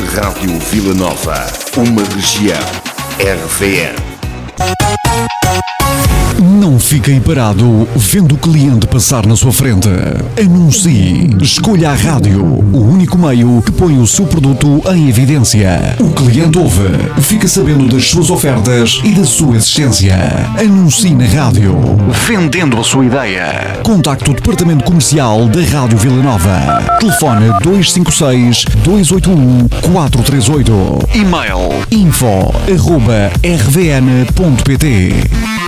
Rádio Vila Nova, uma região. RVN. Não fique aí parado vendo o cliente passar na sua frente. Anuncie. Escolha a rádio, o único meio que põe o seu produto em evidência. O cliente ouve, fica sabendo das suas ofertas e da sua existência. Anuncie na rádio, vendendo a sua ideia. Contacte o departamento comercial da Rádio Vila Nova. Telefone 256-281-438. E-mail info@rvn.pt.